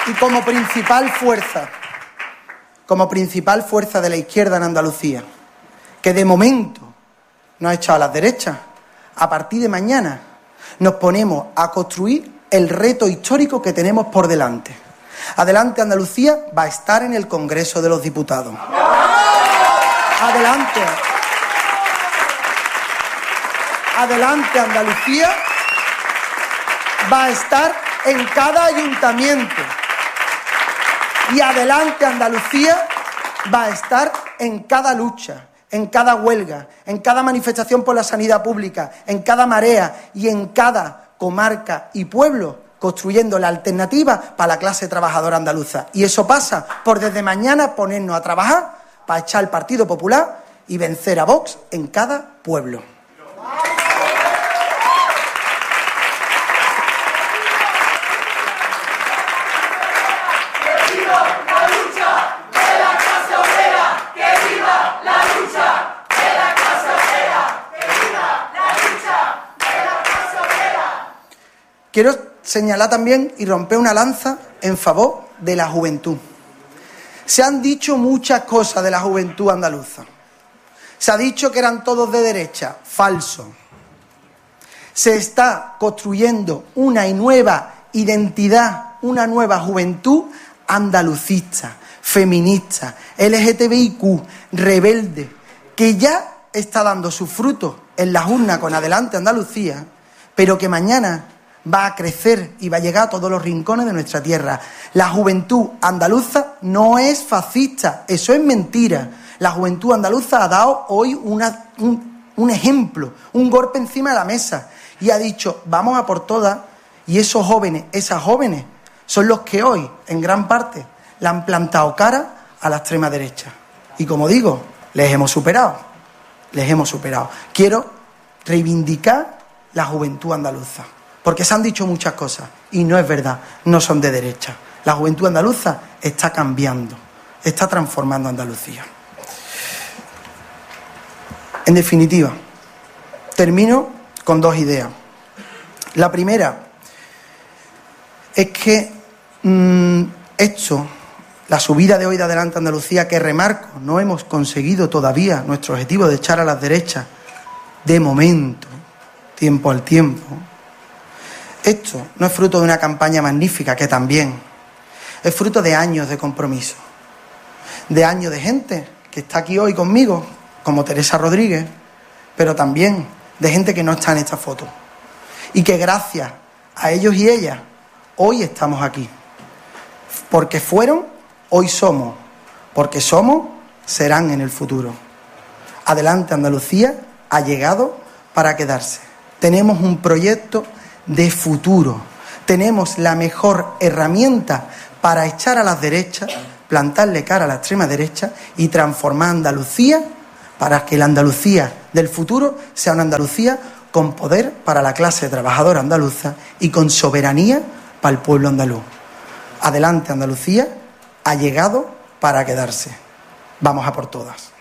Y como principal fuerza de la izquierda en Andalucía, que de momento no ha echado a las derechas, a partir de mañana nos ponemos a construir el reto histórico que tenemos por delante. Adelante Andalucía va a estar en el Congreso de los Diputados. Adelante Andalucía va a estar en cada ayuntamiento. Y adelante Andalucía va a estar en cada lucha, en cada huelga, en cada manifestación por la sanidad pública, en cada marea y en cada comarca y pueblo, construyendo la alternativa para la clase trabajadora andaluza. Y eso pasa por desde mañana ponernos a trabajar para echar al Partido Popular y vencer a Vox en cada pueblo. Quiero señalar también y romper una lanza en favor de la juventud. Se han dicho muchas cosas de la juventud andaluza. Se ha dicho que eran todos de derecha. Falso. Se está construyendo una nueva identidad, una nueva juventud andalucista, feminista, LGTBIQ, rebelde, que ya está dando sus frutos en las urnas con Adelante Andalucía, pero que mañana va a crecer y va a llegar a todos los rincones de nuestra tierra. La juventud andaluza no es fascista, eso es mentira. La juventud andaluza ha dado hoy un ejemplo, un golpe encima de la mesa y ha dicho, vamos a por todas, y esos jóvenes, esas jóvenes, son los que hoy, en gran parte, le han plantado cara a la extrema derecha. Y como digo, les hemos superado. Quiero reivindicar la juventud andaluza, porque se han dicho muchas cosas y no es verdad, no son de derecha. La juventud andaluza está cambiando, está transformando Andalucía. En definitiva, termino con dos ideas. La primera es que la subida de hoy de Adelante Andalucía, que remarco, no hemos conseguido todavía nuestro objetivo de echar a las derechas, de momento, tiempo al tiempo. Esto no es fruto de una campaña magnífica, que también es fruto de años de compromiso, de años de gente que está aquí hoy conmigo, como Teresa Rodríguez, pero también de gente que no está en esta foto y que gracias a ellos y ellas hoy estamos aquí. Porque fueron, hoy somos. Porque somos, serán en el futuro. Adelante Andalucía ha llegado para quedarse. Tenemos un proyecto de futuro. Tenemos la mejor herramienta para echar a las derechas, plantarle cara a la extrema derecha y transformar Andalucía para que la Andalucía del futuro sea una Andalucía con poder para la clase trabajadora andaluza y con soberanía para el pueblo andaluz. Adelante Andalucía ha llegado para quedarse. Vamos a por todas.